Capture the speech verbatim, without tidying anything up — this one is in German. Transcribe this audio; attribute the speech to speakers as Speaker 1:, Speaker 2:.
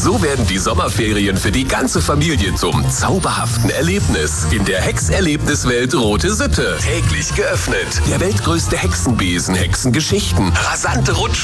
Speaker 1: So werden die Sommerferien für die ganze Familie zum zauberhaften Erlebnis. In der Hexerlebniswelt Rote Sitte. Täglich geöffnet. Der weltgrößte Hexenbesen, Hexengeschichten, rasante Rutschen.